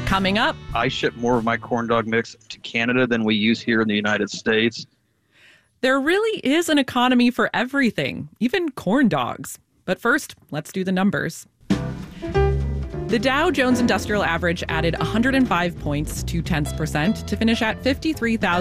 Coming up, I ship more of my corn dog mix to Canada than we use here in the United States. there really is an economy for everything, even corn dogs. But first, let's do the numbers. The Dow Jones Industrial Average added 105 points, 0.2%, to finish at 53,000.